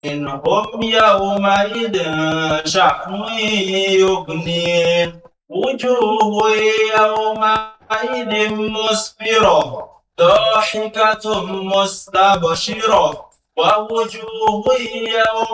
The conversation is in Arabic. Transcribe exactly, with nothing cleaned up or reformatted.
هم يومئذ شأن يغنيه وجوه يومئذ مسفرة ضاحكة مستبشرة ووجوه يوم